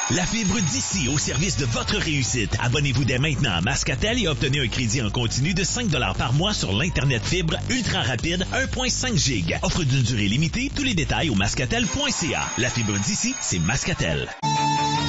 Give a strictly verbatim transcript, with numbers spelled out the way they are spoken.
La fibre d'ici au service de votre réussite. Abonnez-vous dès maintenant à Mascatel et obtenez un crédit en continu de cinq dollars par mois sur l'Internet fibre ultra rapide un virgule cinq giga. Offre d'une durée limitée. Tous les détails au mascatel point c a. La fibre d'ici, c'est Mascatel.